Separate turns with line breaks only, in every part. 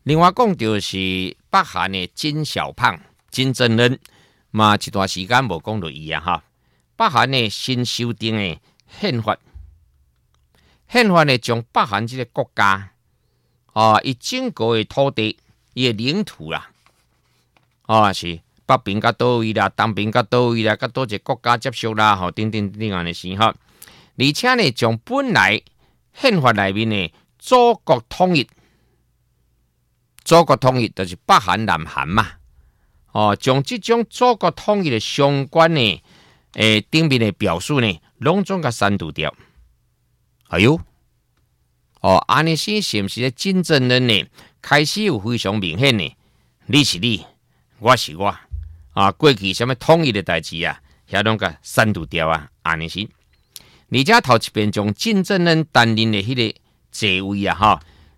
另外讲就是北韩的金小胖金正恩，嘛一段时间无讲到伊啊哈。北韩的新修订的宪法，呢将北韩这个国家伊整个的土地、伊的领土啦，是北边甲倒位啦，东边甲倒位啦，甲倒一个国家接触啦，等等安尼是哈。而且呢，将本来宪法内面的祖国统一就是北韩、南韩嘛，将这种祖国统一的相关的顶面的表述呢，拢总甲删除掉。哎呦，安尼是毋是金正恩呢？开始有非常明显的，你是你，我是我，过去什么统一的代志啊，遐拢甲删除掉啊，安尼是。而且头一遍将金正恩担任的迄个座位啊，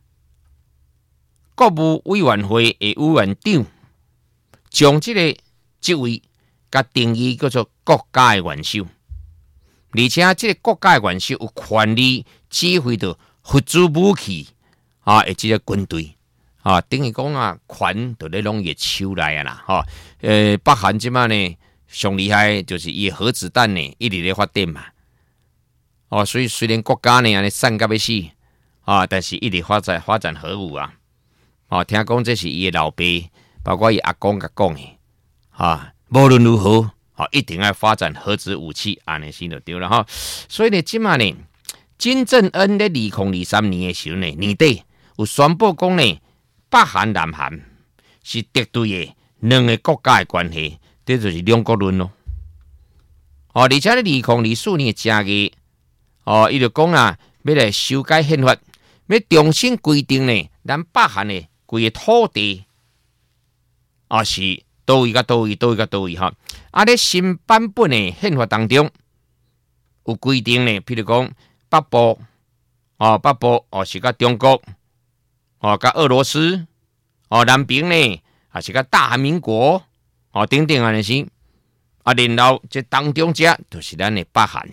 国务委员会的委员长，将这个职位甲定义叫做国家的元首，而且这个国家的元首有权利指挥着核子武器的这个军队等于讲权就咧拢伊手内啦北韩即马呢上厉害就是伊核子弹呢一直咧发展嘛所以虽然国家呢安尼散甲要死但是一直发展核武听讲这是伊的老爸，包括伊阿公甲讲的无论如何一定要发展核子武器，安尼先就对了哈。所以呢，即马呢，金正恩在2023年的时候呢，年底有宣布讲呢，北韩、南韩是敌对的两个国家的关系，这就是两国论咯。而且在2024年正月，伊就讲要来修改宪法，要重新规定呢，咱北韩的规个土地是倒位哈。咧新版本的宪法当中有规定呢，譬如讲北部是甲中国甲俄罗斯南边呢是甲大韩民国等等安尼是然后这当中者就是咱的北韩。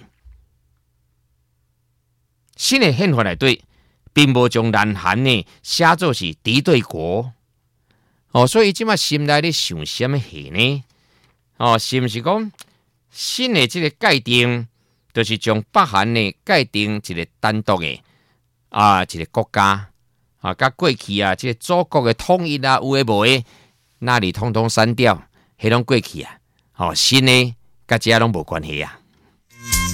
新的宪法内底并无将南韩呢写作是敌对国所以即马心内咧想什么戏呢？是毋是讲新的这个界定，就是将北韩呢界定一个单独的一个国家甲过去这个祖国的统一有诶无诶，那里通通删掉，迄拢过去新的甲这拢无关系啊。